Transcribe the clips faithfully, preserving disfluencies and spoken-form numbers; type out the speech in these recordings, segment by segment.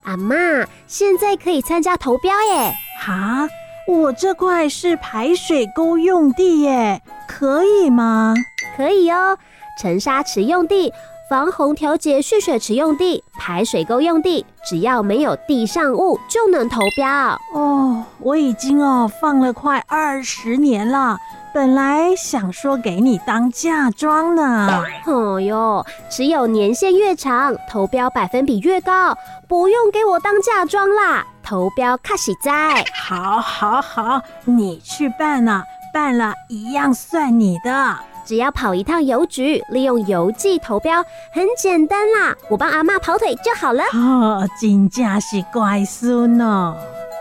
阿嬷，现在可以参加投标耶！ 哈，我这块是排水沟用地耶，可以吗？ 可以哦，沉沙池用地、防洪调节蓄水池用地、排水沟用地，只要没有地上物就能投标。 哦，我已经哦放了快二十年了。本来想说给你当嫁妆呢。 哦哟，持有年限越长，投标百分比越高，不用给我当嫁妆啦，投标较实在。 好，好，好，你去办啊，办了一样算你的。 只要跑一趟邮局，利用邮寄投标，很简单啦，我帮阿嬷跑腿就好了。 哦，真正是乖孙哦。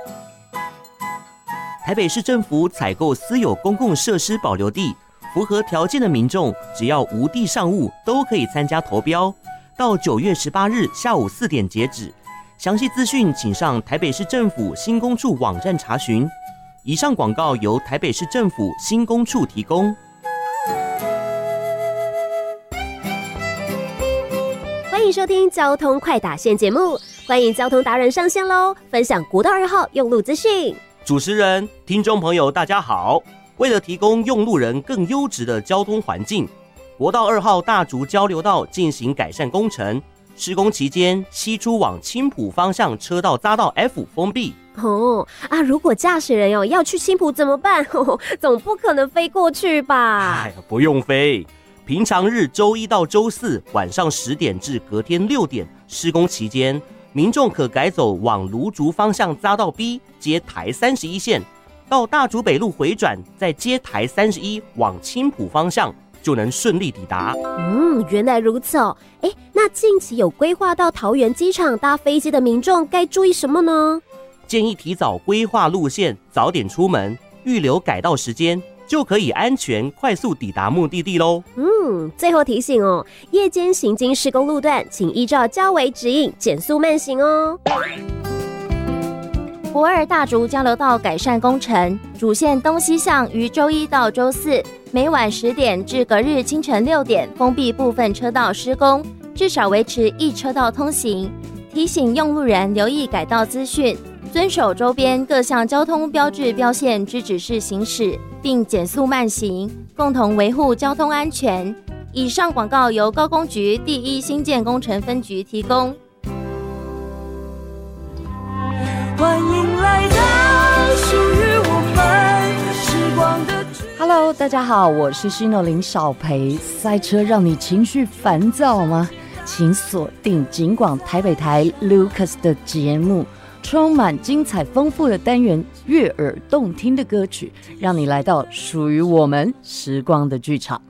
台北市政府采购私有公共设施保留地，符合条件的民众，只要无地上物，都可以参加投标。到九月十八日下午四点截止。详细资讯请上台北市政府新工处网站查询。以上广告由台北市政府新工处提供。 欢迎收听交通快打线节目，欢迎交通达人上线喽，分享国道二号用路资讯。 主持人、听众朋友大家好，为了提供用路人更优质的交通环境，国道二号大竹交流道进行改善工程，施工期间西出往青埔方向车道匝道 F 封闭。 哦啊，如果驾驶人哦要去青埔怎么办？哦，总不可能飞过去吧？ 哎，不用飞。平常日周一到周四晚上十点至隔天六点施工期间，民众可改走往芦竹方向匝道 B 接台三十一线，到大竹北路回转，再接台三十一往青埔方向，就能顺利抵达。 嗯，原来如此哦。哎，那近期有规划到桃园机场搭飞机的民众该注意什么呢？ 建议提早规划路线，早点出门，预留改道时间，就可以安全快速抵达目的地喽。 嗯，最后提醒哦，夜间行经施工路段，请依照交维指引减速慢行哦。 国二大竹交流道改善工程主线东西向于周一到周四每晚十点至隔日清晨六点封闭部分车道施工，至少维持一车道通行。提醒用路人留意改道资讯，遵守周边各项交通标志标线之指示行驶，并减速慢行，共同维护交通安全。以上广告由高工局第一新建工程分局提供。 欢迎来到属于我们时光的 Hello， 大家好，我是Shino林小培。塞车让你情绪烦躁吗？请锁定警广台北台 Lucas 的节目，充满精彩丰富的单元，悦耳动听的歌曲，让你来到属于我们时光的剧场。